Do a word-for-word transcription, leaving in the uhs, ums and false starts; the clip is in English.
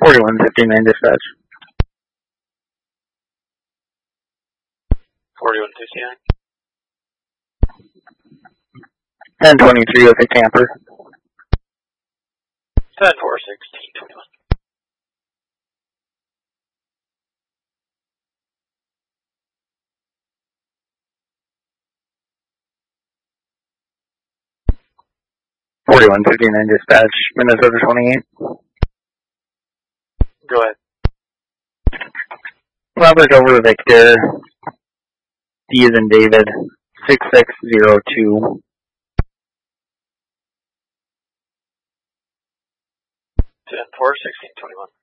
forty-one fifty-nine dispatch. forty-one fifty-nine. ten twenty-three with a camper. ten four sixteen twenty-one. forty-one fifty-nine dispatch, Minnesota twenty-eight. Go ahead. Robert over Victor. D is in David. six six zero two. ten four sixteen twenty-one.